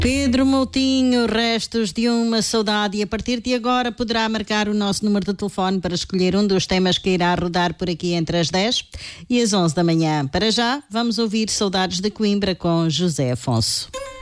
Pedro Moutinho, restos de uma saudade, e a partir de agora poderá marcar o nosso número de telefone para escolher um dos temas que irá rodar por aqui entre as 10 e as 11 da manhã. Para já, vamos ouvir Saudades de Coimbra com José Afonso.